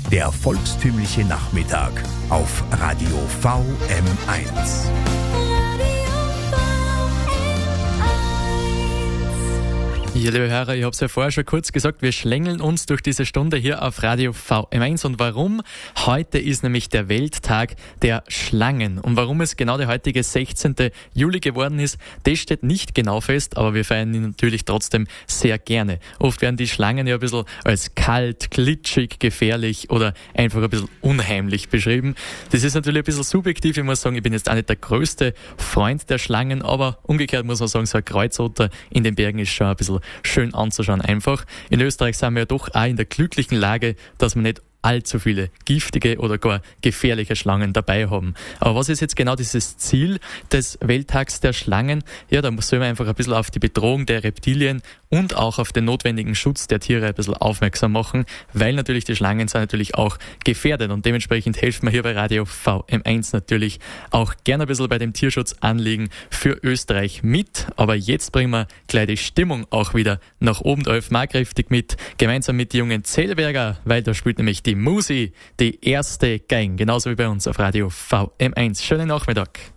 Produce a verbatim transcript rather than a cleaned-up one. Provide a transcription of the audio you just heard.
Der volkstümliche Nachmittag auf Radio V M eins. Ja, liebe Hörer, ich habe es ja vorher schon kurz gesagt, wir schlängeln uns durch diese Stunde hier auf Radio V M eins. Und warum? Heute ist nämlich der Welttag der Schlangen. Und warum es genau der heutige sechzehnten Juli geworden ist, das steht nicht genau fest, aber wir feiern ihn natürlich trotzdem sehr gerne. Oft werden die Schlangen ja ein bisschen als kalt, glitschig, gefährlich oder einfach ein bisschen unheimlich beschrieben. Das ist natürlich ein bisschen subjektiv. Ich muss sagen, ich bin jetzt auch nicht der größte Freund der Schlangen, aber umgekehrt muss man sagen, so ein Kreuzotter in den Bergen ist schon ein bisschen schön anzuschauen einfach. In Österreich sind wir ja doch auch in der glücklichen Lage, dass wir nicht allzu viele giftige oder gar gefährliche Schlangen dabei haben. Aber was ist jetzt genau dieses Ziel des Welttags der Schlangen? Ja, da sollen wir einfach ein bisschen auf die Bedrohung der Reptilien und auch auf den notwendigen Schutz der Tiere ein bisschen aufmerksam machen, weil natürlich die Schlangen sind natürlich auch gefährdet und dementsprechend helfen wir hier bei Radio V M eins natürlich auch gerne ein bisschen bei dem Tierschutzanliegen für Österreich mit. Aber jetzt bringen wir gleich die Stimmung auch wieder nach oben, da helfen wir kräftig mit, gemeinsam mit den jungen Zellberger, weil da spielt nämlich die Musi, die erste Geige, genauso wie bei uns auf Radio V M eins. Schönen Nachmittag.